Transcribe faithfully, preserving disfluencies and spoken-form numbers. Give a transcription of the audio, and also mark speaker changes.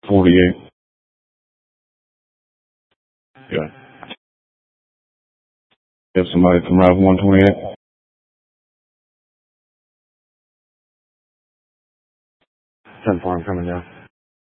Speaker 1: forty-eight. Yeah. If somebody come around one twenty-eight. ten four, I'm coming down.